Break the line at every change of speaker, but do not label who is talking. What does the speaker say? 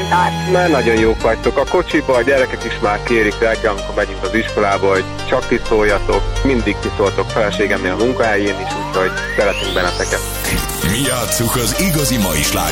tart.
Már nagyon jók vagytok. A kocsiba a gyerekek is már kérik reggel, amikor megyünk az iskolába, hogy csak ti szóljatok. Mindig ti szóltok feleségemnél a munkahelyén is, úgyhogy szeretünk benneteket.
Mi játsszuk az igazi mai slágereket.